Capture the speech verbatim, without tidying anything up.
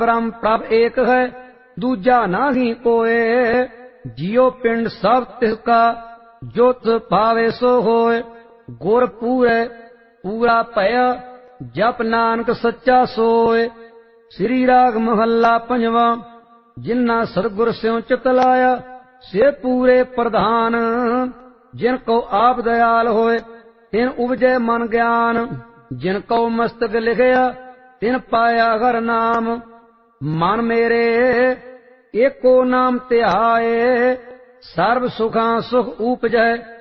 परम प्रभ एक है दूजा नाही कोय। जियो पिंड सब तिसका जोत पावे सो होय। गुर पूरे पूरा भया जप नानक सच्चा सोय। श्री राग महला पंजवा। जिन्ना सतगुर स्यों चित लाया से पूरे प्रधान। जिनको आप दयाल होए तिन उपजै मन ज्ञान। जिनको मस्तक लिखया तिन पाया हर नाम। मन मेरे एको नाम तिहाए सर्व सुखां सुख उपजै।